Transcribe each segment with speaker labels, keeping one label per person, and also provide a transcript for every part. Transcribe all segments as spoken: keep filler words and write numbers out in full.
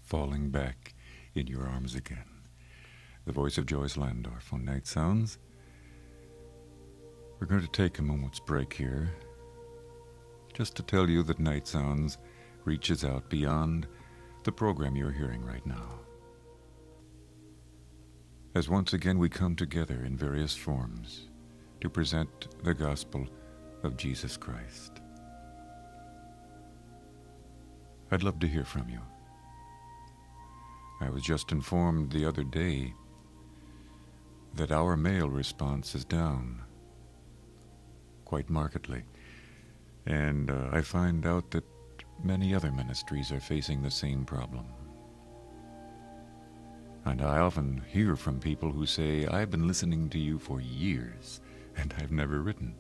Speaker 1: falling back in your arms again. The voice of Joyce Landorf on Night Sounds. We're going to take a moment's break here just to tell you that Night Sounds reaches out beyond the program you're hearing right now. As once again we come together in various forms to present the gospel of Jesus Christ. I'd love to hear from you. I was just informed the other day that our mail response is down quite markedly. And uh, I find out that many other ministries are facing the same problem. And I often hear from people who say, I've been listening to you for years, and I've never written.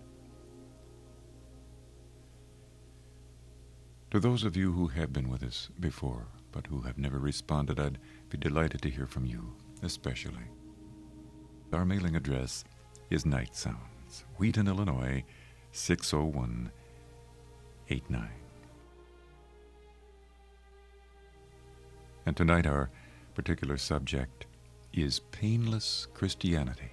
Speaker 1: To those of you who have been with us before, but who have never responded, I'd be delighted to hear from you, especially. Our mailing address is Night Sounds, Wheaton, Illinois, six oh one eight nine. And tonight our particular subject is painless Christianity.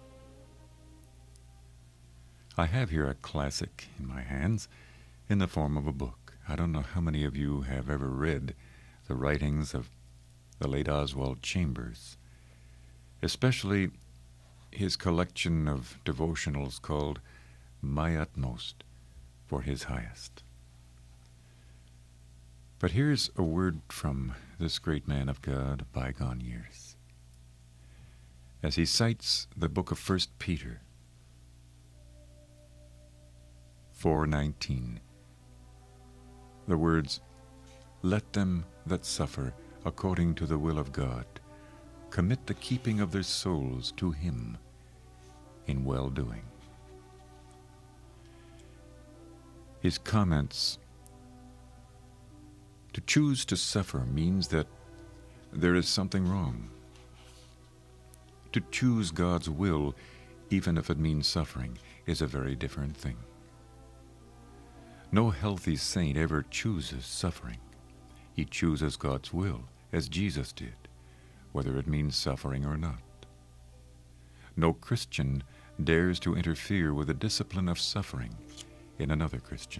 Speaker 1: I have here a classic in my hands in the form of a book. I don't know how many of you have ever read the writings of the late Oswald Chambers, especially his collection of devotionals called My Utmost for His Highest. But here's a word from this great man of God of bygone years, as he cites the book of First Peter four nineteen. The words, "Let them that suffer according to the will of God commit the keeping of their souls to Him in well-doing." His comments, to choose to suffer means that there is something wrong. To choose God's will, even if it means suffering, is a very different thing. No healthy saint ever chooses suffering. He chooses God's will, as Jesus did, whether it means suffering or not. No Christian dares to interfere with the discipline of suffering in another Christian.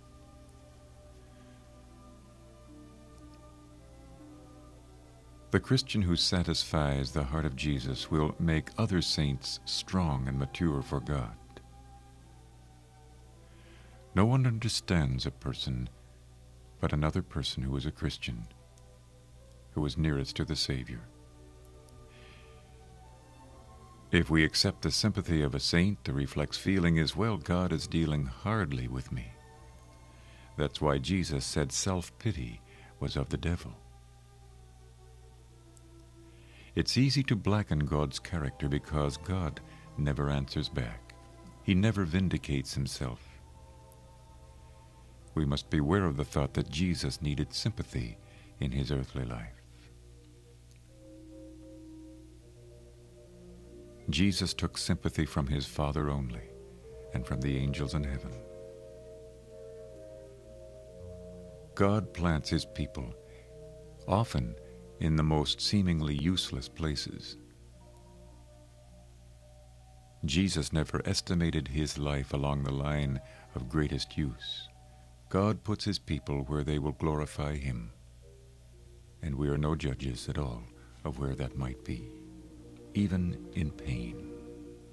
Speaker 1: The Christian who satisfies the heart of Jesus will make other saints strong and mature for God. No one understands a person but another person who is a Christian, who is nearest to the Savior. If we accept the sympathy of a saint, the reflex feeling is, well, God is dealing hardly with me. That's why Jesus said self-pity was of the devil. It's easy to blacken God's character because God never answers back. He never vindicates Himself. We must beware of the thought that Jesus needed sympathy in His earthly life. Jesus took sympathy from His Father only, and from the angels in heaven. God plants His people, often in the most seemingly useless places. Jesus never estimated His life along the line of greatest use. God puts His people where they will glorify Him, and we are no judges at all of where that might be, even in pain.